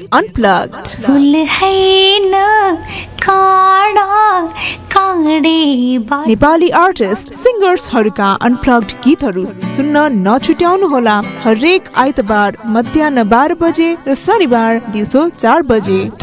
Unplugged. फुल हैन काँडा काँडे नेपाली आर्टिस्ट सिंगर्सहरूका अनप्लग्ड गीतहरू सुन्न नछुट्याउनुहोला। हरेक आइतबार मध्याह्न 12 बजे र शनिबार दिउँसो 4 बजे।